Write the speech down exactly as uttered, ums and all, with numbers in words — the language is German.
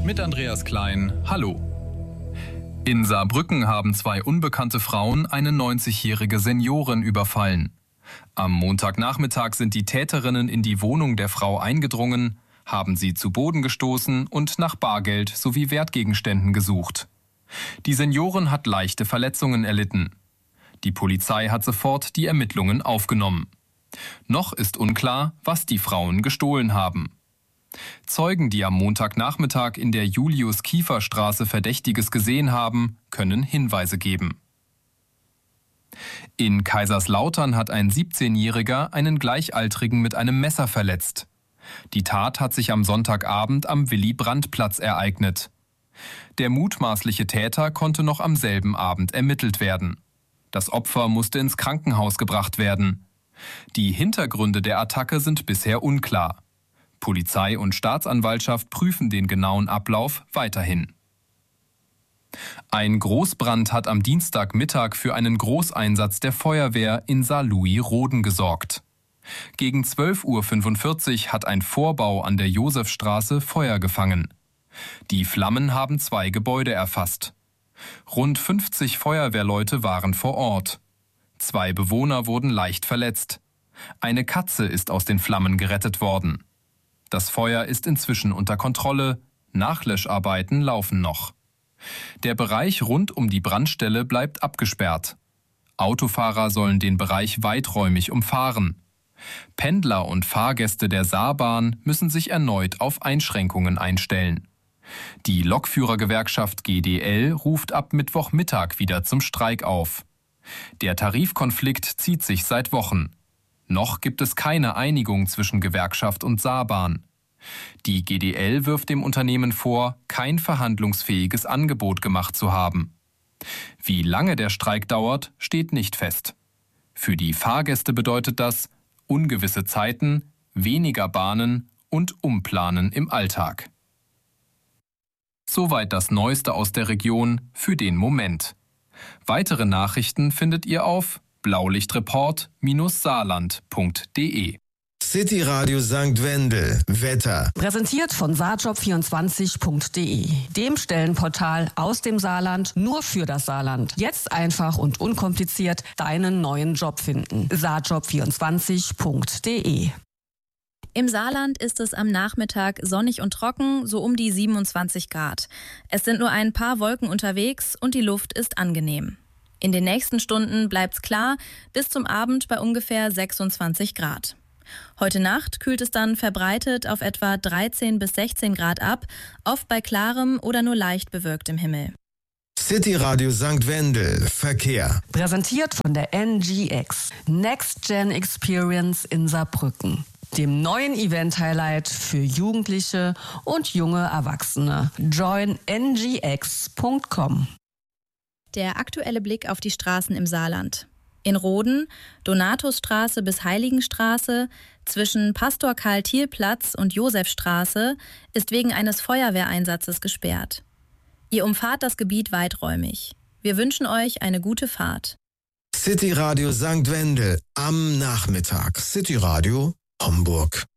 Mit Andreas Klein, hallo. In Saarbrücken haben zwei unbekannte Frauen eine neunzigjährige Seniorin überfallen. Am Montagnachmittag sind die Täterinnen in die Wohnung der Frau eingedrungen, haben sie zu Boden gestoßen und nach Bargeld sowie Wertgegenständen gesucht. Die Seniorin hat leichte Verletzungen erlitten. Die Polizei hat sofort die Ermittlungen aufgenommen. Noch ist unklar, was die Frauen gestohlen haben. Zeugen, die am Montagnachmittag in der Julius-Kiefer-Straße Verdächtiges gesehen haben, können Hinweise geben. In Kaiserslautern hat ein siebzehnjähriger einen Gleichaltrigen mit einem Messer verletzt. Die Tat hat sich am Sonntagabend am Willy-Brandt-Platz ereignet. Der mutmaßliche Täter konnte noch am selben Abend ermittelt werden. Das Opfer musste ins Krankenhaus gebracht werden. Die Hintergründe der Attacke sind bisher unklar. Polizei und Staatsanwaltschaft prüfen den genauen Ablauf weiterhin. Ein Großbrand hat am Dienstagmittag für einen Großeinsatz der Feuerwehr in Saarlouis-Roden gesorgt. Gegen zwölf Uhr fünfundvierzig hat ein Vorbau an der Josefstraße Feuer gefangen. Die Flammen haben zwei Gebäude erfasst. Rund fünfzig Feuerwehrleute waren vor Ort. Zwei Bewohner wurden leicht verletzt. Eine Katze ist aus den Flammen gerettet worden. Das Feuer ist inzwischen unter Kontrolle. Nachlöscharbeiten laufen noch. Der Bereich rund um die Brandstelle bleibt abgesperrt. Autofahrer sollen den Bereich weiträumig umfahren. Pendler und Fahrgäste der Saarbahn müssen sich erneut auf Einschränkungen einstellen. Die Lokführergewerkschaft G D L ruft ab Mittwochmittag wieder zum Streik auf. Der Tarifkonflikt zieht sich seit Wochen. Noch gibt es keine Einigung zwischen Gewerkschaft und Saarbahn. Die G D L wirft dem Unternehmen vor, kein verhandlungsfähiges Angebot gemacht zu haben. Wie lange der Streik dauert, steht nicht fest. Für die Fahrgäste bedeutet das ungewisse Zeiten, weniger Bahnen und Umplanen im Alltag. Soweit das Neueste aus der Region für den Moment. Weitere Nachrichten findet ihr auf blaulichtreport Saarland punkt de. City Radio Sankt Wendel. Wetter. Präsentiert von saarjob vierundzwanzig punkt de, dem Stellenportal aus dem Saarland nur für das Saarland. Jetzt einfach und unkompliziert deinen neuen Job finden. saarjob vierundzwanzig punkt de. Im Saarland ist es am Nachmittag sonnig und trocken, so um die siebenundzwanzig Grad. Es sind nur ein paar Wolken unterwegs und die Luft ist angenehm. In den nächsten Stunden bleibt's klar, bis zum Abend bei ungefähr sechsundzwanzig Grad. Heute Nacht kühlt es dann verbreitet auf etwa dreizehn bis sechzehn Grad ab, oft bei klarem oder nur leicht bewölktem Himmel. City Radio Sankt Wendel. Verkehr. Präsentiert von der N G X. Next Gen Experience in Saarbrücken. Dem neuen Event-Highlight für Jugendliche und junge Erwachsene. join n g x punkt com. Der aktuelle Blick auf die Straßen im Saarland. In Roden, Donatusstraße bis Heiligenstraße, zwischen Pastor Karl-Thiel-Platz und Josefstraße ist wegen eines Feuerwehreinsatzes gesperrt. Ihr umfahrt das Gebiet weiträumig. Wir wünschen euch eine gute Fahrt. City Radio Sankt Wendel am Nachmittag. City Radio Homburg.